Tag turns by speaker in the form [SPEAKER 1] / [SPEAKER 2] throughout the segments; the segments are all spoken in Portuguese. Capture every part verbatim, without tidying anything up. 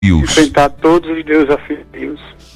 [SPEAKER 1] enfrentar todos os desafios.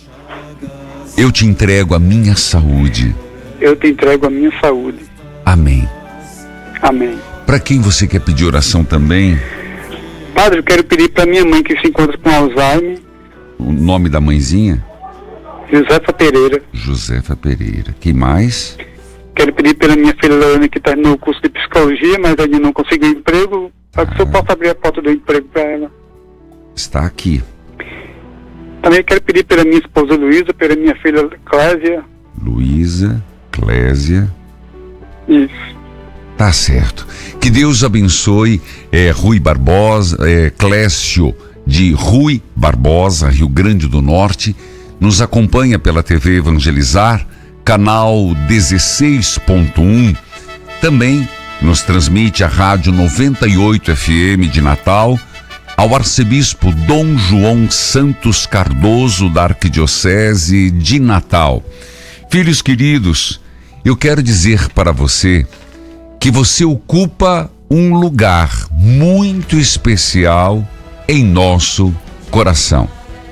[SPEAKER 2] Eu te entrego a minha saúde.
[SPEAKER 1] Eu te entrego a minha saúde.
[SPEAKER 2] Amém.
[SPEAKER 1] Amém.
[SPEAKER 2] Para quem você quer pedir oração também?
[SPEAKER 1] Padre, eu quero pedir para minha mãe que se encontra com Alzheimer.
[SPEAKER 2] O nome da mãezinha?
[SPEAKER 1] Josefa Pereira.
[SPEAKER 2] Josefa Pereira. Quem mais?
[SPEAKER 1] Quero pedir pela minha filha Leone, que está no curso de psicologia, mas ainda não conseguiu emprego, para que o senhor possa abrir a porta do emprego para ela.
[SPEAKER 2] Está aqui.
[SPEAKER 1] Também quero pedir pela minha esposa Luísa, pela minha filha Clésia.
[SPEAKER 2] Luísa, Clésia.
[SPEAKER 1] Isso.
[SPEAKER 2] Tá certo. Que Deus abençoe é, Rui Barbosa, é, Clécio de Rui Barbosa, Rio Grande do Norte. Nos acompanha pela T V Evangelizar, canal dezesseis ponto um. Também nos transmite a Rádio noventa e oito F M de Natal. Ao arcebispo Dom João Santos Cardoso, da Arquidiocese de Natal. Filhos queridos, eu quero dizer para você que você ocupa um lugar muito especial em nosso coração.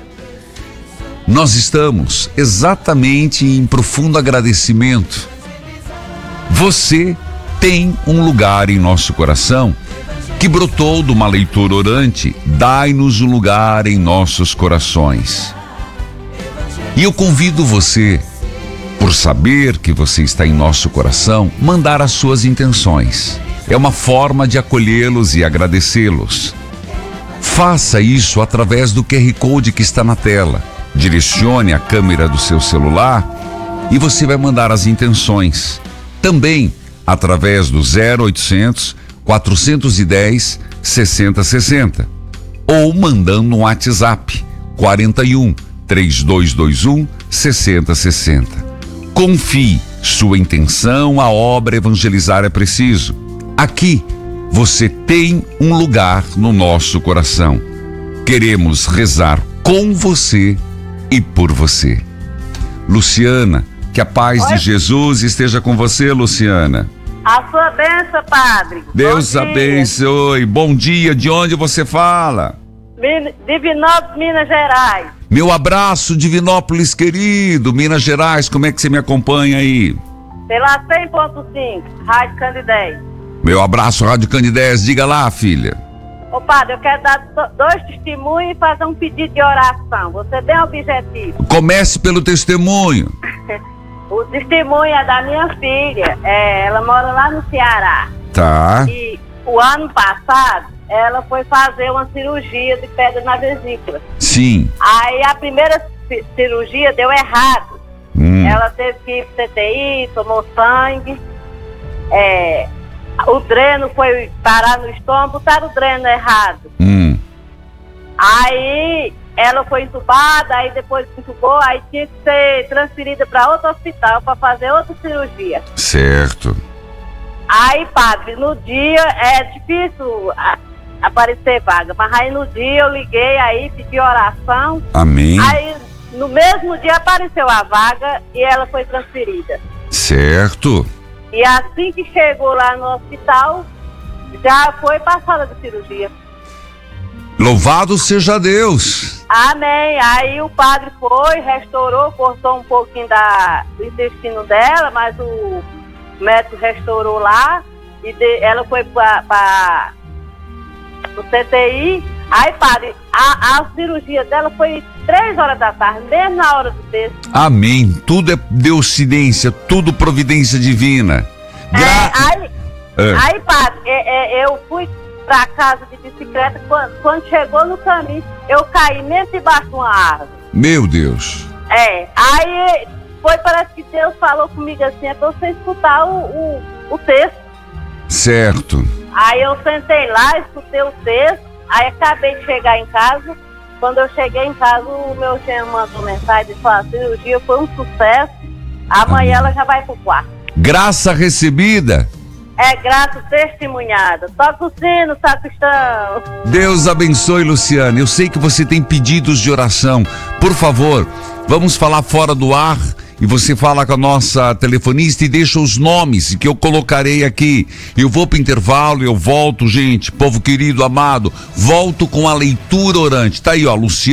[SPEAKER 2] Nós estamos exatamente em profundo agradecimento. Você tem um lugar em nosso coração que brotou de uma leitura orante. Dai-nos um lugar em nossos corações. E eu convido você, por saber que você está em nosso coração, mandar as suas intenções. É uma forma de acolhê-los e agradecê-los. Faça isso através do Q R Code que está na tela. Direcione a câmera do seu celular e você vai mandar as intenções. Também através do zero oitocentos, quatrocentos e dez, sessenta sessenta ou mandando um WhatsApp quarenta e um, trinta e dois vinte e um, sessenta sessenta. Confie sua intenção, a obra Evangelizar é Preciso. Aqui você tem um lugar no nosso coração. Queremos rezar com você e por você. Luciana, que a paz Oi. de Jesus esteja com você, Luciana.
[SPEAKER 3] A sua bênção, padre.
[SPEAKER 2] Deus abençoe. Bom dia. De onde você fala?
[SPEAKER 3] Divinópolis, Minas Gerais.
[SPEAKER 2] Meu abraço, Divinópolis querido. Minas Gerais, como é que você me acompanha aí?
[SPEAKER 3] Pela cem ponto cinco, Rádio Candidez.
[SPEAKER 2] Meu abraço, Rádio Candidez. Diga lá, filha.
[SPEAKER 3] Ô padre, eu quero dar dois testemunhos e fazer um pedido de oração. Você tem objetivo.
[SPEAKER 2] Comece pelo testemunho.
[SPEAKER 3] O testemunho é da minha filha, é, ela mora lá no Ceará.
[SPEAKER 2] Tá.
[SPEAKER 3] E o ano passado, ela foi fazer uma cirurgia de pedra na vesícula.
[SPEAKER 2] Sim.
[SPEAKER 3] Aí a primeira cirurgia deu errado. Hum. Ela teve que ir pro C T I, tomou sangue. É, o dreno foi parar no estômago, botaram o dreno errado.
[SPEAKER 2] Hum.
[SPEAKER 3] Aí ela foi entubada, aí depois entubou, aí tinha que ser transferida para outro hospital para fazer outra cirurgia.
[SPEAKER 2] Certo.
[SPEAKER 3] Aí, padre, no dia é difícil a, aparecer vaga, mas aí no dia eu liguei aí, pedi oração.
[SPEAKER 2] Amém.
[SPEAKER 3] Aí no mesmo dia apareceu a vaga e ela foi transferida.
[SPEAKER 2] Certo.
[SPEAKER 3] E assim que chegou lá no hospital, já foi passada de cirurgia.
[SPEAKER 2] Louvado seja Deus.
[SPEAKER 3] Amém. Aí o padre foi, restaurou, cortou um pouquinho da, do intestino dela, mas o médico restaurou lá e de, ela foi para o C T I. Aí, padre, a, a cirurgia dela foi três horas da tarde, mesmo na hora do texto.
[SPEAKER 2] Amém. Tudo é deuscidência, tudo providência divina. Gra...
[SPEAKER 3] É, aí,
[SPEAKER 2] é.
[SPEAKER 3] aí, padre, é, é, eu fui pra casa de bicicleta, quando, quando chegou no caminho, eu caí mesmo debaixo de uma árvore.
[SPEAKER 2] Meu Deus.
[SPEAKER 3] É, aí foi, parece que Deus falou comigo assim, é pra você escutar o, o, o texto.
[SPEAKER 2] Certo.
[SPEAKER 3] Aí eu sentei lá, escutei o texto, aí acabei de chegar em casa. Quando eu cheguei em casa, o meu genro mandou mensagem e falou, a cirurgia foi um sucesso, amanhã ela já vai pro quarto.
[SPEAKER 2] Graça recebida.
[SPEAKER 3] É graça testemunhada. Toca o sino, sacristão.
[SPEAKER 2] Deus abençoe, Luciana. Eu sei que você tem pedidos de oração. Por favor, vamos falar fora do ar e você fala com a nossa telefonista e deixa os nomes que eu colocarei aqui. Eu vou pro intervalo, eu volto, gente, povo querido, amado, volto com a leitura orante. Tá aí, ó, Luciano.